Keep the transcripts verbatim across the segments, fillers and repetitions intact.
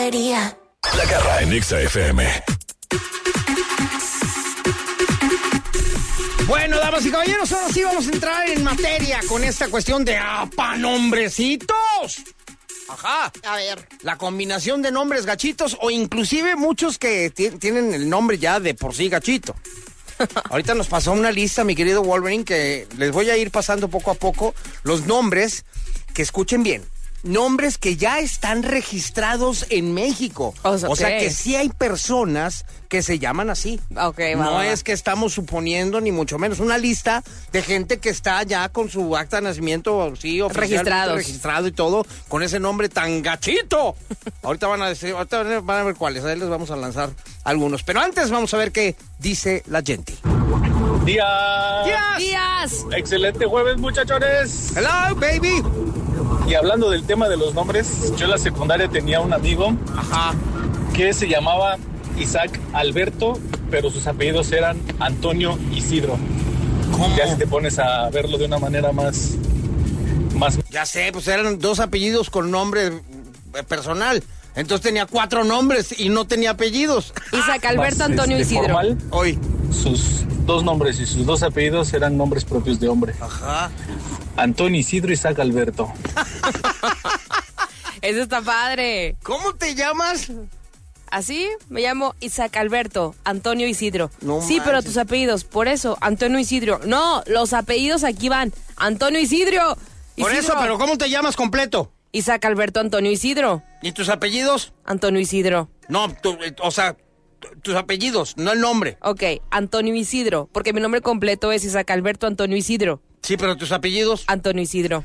quería. La Garra en Exa F M. Bueno, damas y caballeros, ahora sí vamos a entrar en materia con esta cuestión de apa nombrecitos. Ajá. A ver. La combinación de nombres gachitos o inclusive muchos que t- tienen el nombre ya de por sí gachito. Ahorita nos pasó una lista, mi querido Wolverine, que les voy a ir pasando poco a poco los nombres que escuchen bien. Nombres que ya están registrados en México. O sea, o sea okay. que sí hay personas que se llaman así. Ok, va, No va, es que estamos suponiendo, ni mucho menos. Una lista de gente que está ya con su acta de nacimiento, sí, oficialmente Registrados. registrado y todo, con ese nombre tan gachito. Ahorita van a decir, ahorita van a ver cuáles, ahí les vamos a lanzar algunos. Pero antes vamos a ver qué dice la gente. Días. ¡Días! Días. Excelente jueves, muchachones. Hello, baby. Y hablando del tema de los nombres, yo en la secundaria tenía un amigo Ajá. que se llamaba Isaac Alberto, pero sus apellidos eran Antonio Isidro. ¿Cómo? Ya si te pones a verlo de una manera más... más Ya sé, pues eran dos apellidos con nombre eh, personal. Entonces tenía cuatro nombres y no tenía apellidos. Isaac Alberto más, Antonio este, Isidro. formal, Hoy. sus dos nombres y sus dos apellidos eran nombres propios de hombre. Ajá. Antonio Isidro Isaac Alberto. Eso está padre. ¿Cómo te llamas? Así me llamo Isaac Alberto Antonio Isidro. No sí, pero manches. tus apellidos, por eso, Antonio Isidro. No, los apellidos aquí van. Antonio Isidro. Por Isidro. eso, pero ¿cómo te llamas completo? Isaac Alberto Antonio Isidro. ¿Y tus apellidos? Antonio Isidro. No, tu- eh, o sea, tu- tus apellidos, no el nombre. Ok, Antonio Isidro, porque mi nombre completo es Isaac Alberto Antonio Isidro. Sí, pero tus apellidos. Antonio Isidro.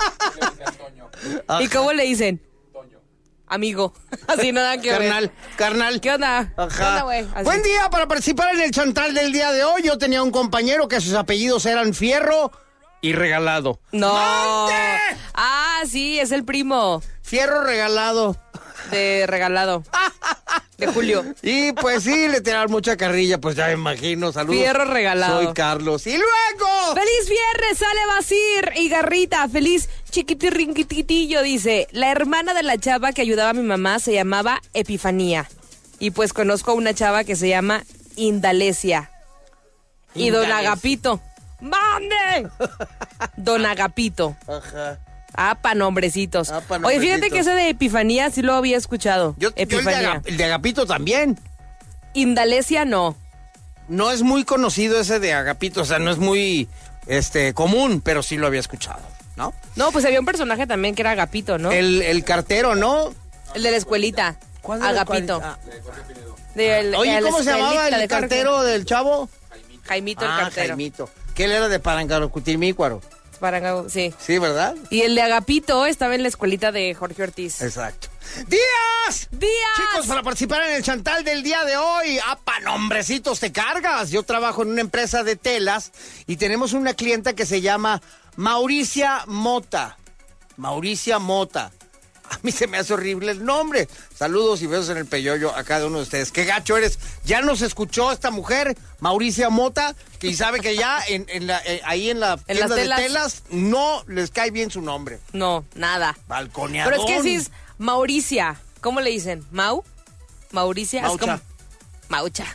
¿Y cómo le dicen? Amigo. Así nada que ver. Carnal, carnal. ¿Qué onda? ¿Qué Ajá. onda, güey? Así. Buen día para participar en el chantal del día de hoy. Yo tenía un compañero que sus apellidos eran Fierro y Regalado. No. ¡Mande! Ah, sí, es el primo Fierro Regalado. de Regalado. De Julio. Y pues sí, le tiraron mucha carrilla, pues ya me imagino. Saludos. Fierro Regalado. Soy Carlos. ¡Y luego! ¡Feliz viernes! Sale Basir y Garrita. ¡Feliz chiquitirrinquititillo! Dice, la hermana de la chava que ayudaba a mi mamá se llamaba Epifanía. Y pues conozco a una chava que se llama Indalecia. Y don Indalecia. Agapito. ¡Mande! Don Agapito. Ajá. Ah, pa' nombrecitos. Ah, pa' Oye, fíjate nombrecitos. que ese de Epifanía sí lo había escuchado. Yo, yo el, de Epifanía. Aga- el de Agapito también. Indalecia no. No es muy conocido ese de Agapito, o sea, no es muy este común, pero sí lo había escuchado, ¿no? No, pues había un personaje también que era Agapito, ¿no? El, el cartero, ¿no? El de la escuelita. ¿Cuál era el Agapito. cual- De el- Oye, de la ¿cómo se llamaba escuelita el de Jorge. cartero del chavo? Jaimito el Ah, cartero. Jaimito. Que él era de Parangarocutimícuaro. Para- sí. Sí, ¿verdad? Y el de Agapito estaba en la escuelita de Jorge Ortiz. Exacto. ¡Días! ¡Días! Chicos, para participar en el chantal del día de hoy, ¡apa, nombrecitos te cargas! Yo trabajo en una empresa de telas y tenemos una clienta que se llama Mauricia Mota. Mauricia Mota. A mí se me hace horrible el nombre. Saludos y besos en el peyoyo a cada uno de ustedes. ¡Qué gacho eres! Ya nos escuchó esta mujer, Mauricia Mota, que sabe que ya en, en la, eh, ahí en la En tienda las de telas. telas no les cae bien su nombre. No, nada. Balconeador. Pero es que si es Mauricia. ¿Cómo le dicen? ¿Mau? ¿Mauricia? Es Maucha. como- Maucha.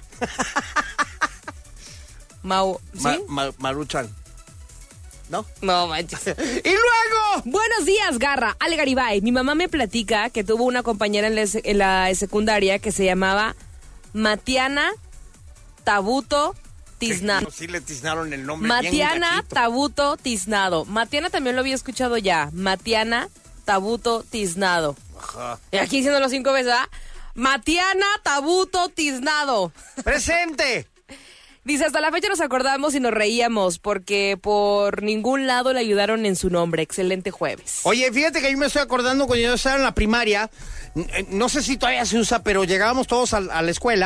Mau. ¿Sí? Ma- ma- Maruchan. ¿No? No manches. ¡Y luego! Buenos días, Garra. Ale Garibay. Mi mamá me platica que tuvo una compañera en la, se- en la secundaria que se llamaba Matiana Tabuto Tiznado. Sí le tiznaron el nombre. Matiana bien gachito. Tabuto Tiznado. Matiana también lo había escuchado ya. Matiana Tabuto Tiznado. Ajá. Y aquí diciéndolo cinco veces, ¿ah? Matiana Tabuto Tiznado. ¡Presente! Dice, hasta la fecha nos acordamos y nos reíamos porque por ningún lado le ayudaron en su nombre. Excelente jueves. Oye, fíjate que yo me estoy acordando cuando yo estaba en la primaria, n- eh, no sé si todavía se usa, pero llegábamos todos a, a la escuela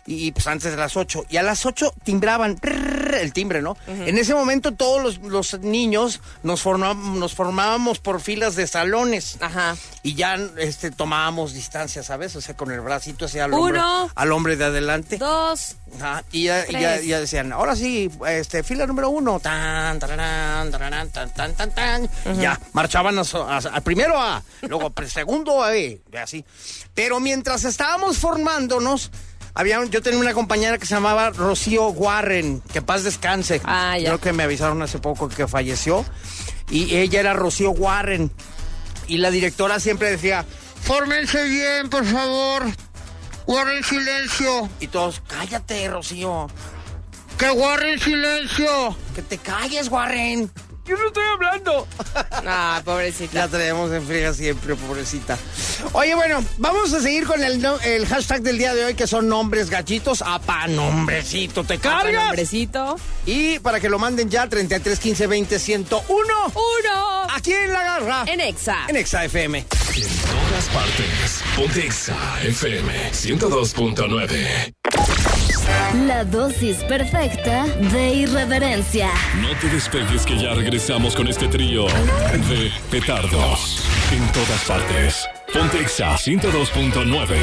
y pues antes de las ocho. Y a las ocho timbraban prrr, el timbre, ¿no? Uh-huh. En ese momento todos los, los niños nos, forma, nos formábamos por filas de salones. Ajá. Y ya este, tomábamos distancia, ¿sabes? O sea, con el bracito hacia al hombre, Uno, al hombre de adelante. Dos. Ajá. Y ya, y ya, ya decían, ahora sí, este, fila número uno. Tan, tararán, tararán, tan, tan, tan, tan. Uh-huh. Y ya, marchaban a, a, a, primero A, luego segundo a B, y así. Pero mientras estábamos formándonos, había, yo tenía una compañera que se llamaba Rocío Warren, que paz descanse. Ah, ya. Creo que me avisaron hace poco que falleció. Y ella era Rocío Warren. Y la directora siempre decía, fórmense bien, por favor. Guarden silencio. Y todos, cállate, Rocío. Que guarden silencio. Que te calles, Warren. Yo no estoy hablando. Ah, pobrecita. La traemos en friega siempre, pobrecita. Oye, bueno, vamos a seguir con el, el hashtag del día de hoy, que son nombres gachitos. ¡Apa, nombrecito! ¿Te cargas? ¡Apa, nombrecito! Y para que lo manden ya, treinta y tres, quince, veinte, ciento uno. ¡Uno! Aquí en La Garra. En Exa. En Exa F M. En todas partes. Ponte Exa F M ciento dos punto nueve. La dosis perfecta de irreverencia. No te despegues, que ya regresamos con este trío de petardos. En todas partes. Ponte Exa ciento dos punto nueve.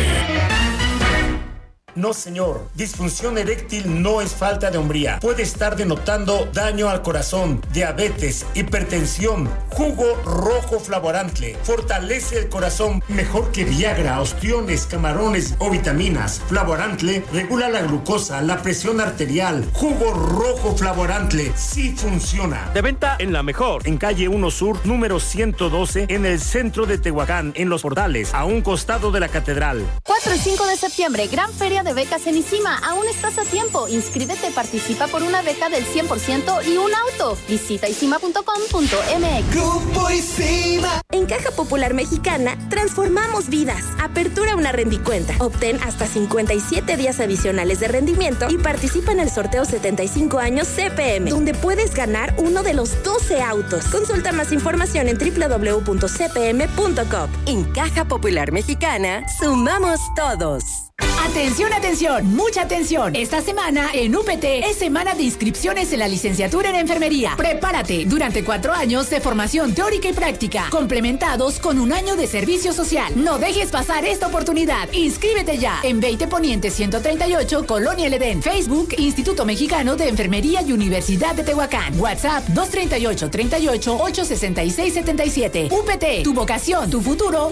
No, señor. Disfunción eréctil no es falta de hombría. Puede estar denotando daño al corazón, diabetes, hipertensión. Jugo rojo Flavorantle fortalece el corazón mejor que Viagra, ostiones, camarones o vitaminas. Flavorantle regula la glucosa, la presión arterial. Jugo rojo Flavorantle sí funciona. De venta en La Mejor, en calle uno Sur, número ciento doce, en el centro de Tehuacán, en Los Portales, a un costado de la catedral. cuatro y cinco de septiembre, gran feria de becas en ICIMA. Aún estás a tiempo. Inscríbete, participa por una beca del cien por ciento y un auto. Visita icima punto com punto m x. Grupo ICIMA. En Caja Popular Mexicana, transformamos vidas. Apertura una rendicuenta. Obtén hasta cincuenta y siete días adicionales de rendimiento y participa en el sorteo setenta y cinco años C P M, donde puedes ganar uno de los doce autos. Consulta más información en doble u doble u doble u punto c p m punto com. En Caja Popular Mexicana, sumamos todos. Atención, atención, mucha atención. Esta semana en U P T es semana de inscripciones en la licenciatura en enfermería. Prepárate durante cuatro años de formación teórica y práctica, complementados con un año de servicio social. No dejes pasar esta oportunidad. Inscríbete ya en veinte Poniente ciento treinta y ocho, Colonia El Edén. Facebook, Instituto Mexicano de Enfermería y Universidad de Tehuacán. WhatsApp dos treinta y ocho, treinta y ocho, ocho sesenta y seis setenta y siete. U P T, tu vocación, tu futuro.